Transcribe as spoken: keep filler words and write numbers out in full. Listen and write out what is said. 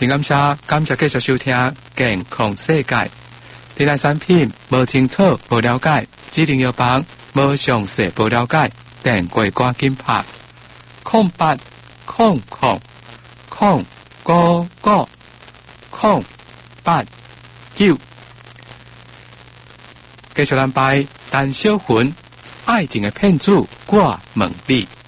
真感谢，感谢继续收听健康世界。地产产品无清楚、无了解，指定药房无详细、无了解，电话赶紧拍空八空空空五五空八九。继续咱拜陈小云，爱情的骗子，我问你。